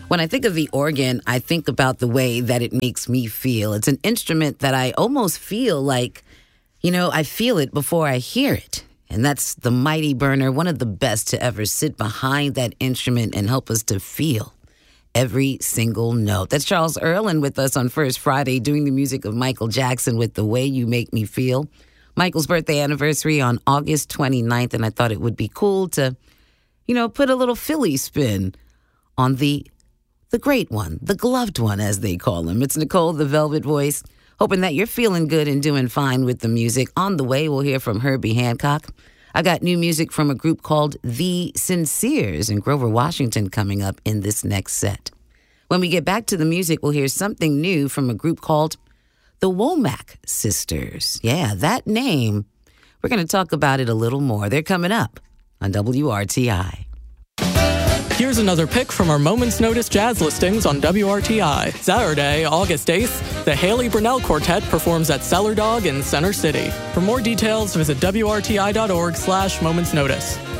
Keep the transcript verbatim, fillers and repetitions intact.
When I think of the organ, I think about the way that it makes me feel. It's an instrument that I almost feel like, you know, I feel it before I hear it. And that's the Mighty Burner, one of the best to ever sit behind that instrument and help us to feel every single note. That's Charles Earland with us on First Friday, doing the music of Michael Jackson with The Way You Make Me Feel. Michael's birthday anniversary on August twenty-ninth, and I thought it would be cool to, you know, put a little Philly spin on the the great one, the gloved one, as they call him. It's Nicole, the Velvet Voice, hoping that you're feeling good and doing fine with the music. On the way, we'll hear from Herbie Hancock. I got new music from a group called The Sinceres in Grover, Washington coming up in this next set. When we get back to the music, we'll hear something new from a group called the Womack Sisters. Yeah, that name. We're going to talk about it a little more. They're coming up on W R T I. Here's another pick from our Moments Notice jazz listings on W R T I. Saturday, August eighth, the Haley Brunell Quartet performs at Cellar Dog in Center City. For more details, visit W R T I dot org slash Moments Notice.